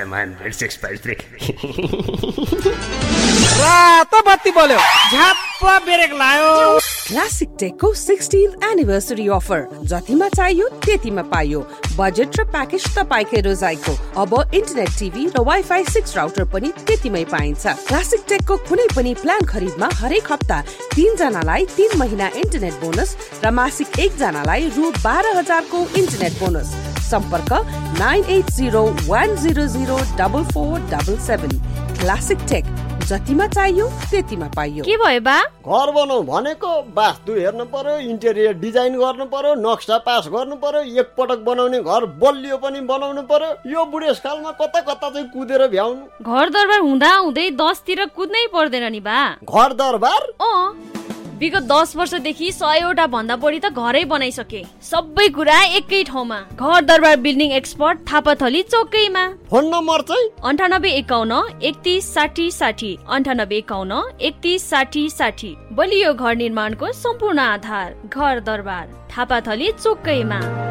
106.3 रातो बत्ती बोल्यो झ्याप्प ब्रेक लायो। क्लासिक टेकको 16th एनिभर्सरी अफर, जतिमा चाहियो त्यतिमा पाइयो। बजेट र प्याकेज तपाईकै रोजाइको। अब इन्टरनेट टिभी र वाइफाई 6 राउटर पनि त्यतिमै पाइन्छ। क्लासिक टेकको कुनै पनि प्लान खरिदमा हरेक हप्ता 3 जनालाई 3 महिना इन्टरनेट बोनस र मासिक 1 जनालाई रु 12,000 को इन्टरनेट बोनस। सम्पर्क 9801004477। क्लासिक टेक, जतिमा चाहियो त्यतिमा पाइयो। के भयो बा? घर बनाऊ भनेको वास्तु हेर्नु पर्यो, इन्टेरियर डिजाइन गर्नु पर्यो, नक्सा पास गर्नु पर्यो, एकपटक बनाउने घर बलियो पनि बनाउनु पर्यो। यो बुढेसकालमा कता कता चाहिँ कुदेर भ्याउनु। घर दरबार हुँदा हुँदै 10 तिर कुद्नै पर्दैन नि बा। घर दरबार विगत 10 वर्षदेखि 100वटा भन्दा बढी त घरै बनाइसके। सबै कुरा एकै ठाउँमा। घर दरबार building expert, Thapathali चौकैमा। Phone number चाहिँ 9851 31 60 60, 9851 31 60 60। बलियो घर निर्माणको सम्पूर्ण आधार घर दरबार, थापाथली चौकैमा।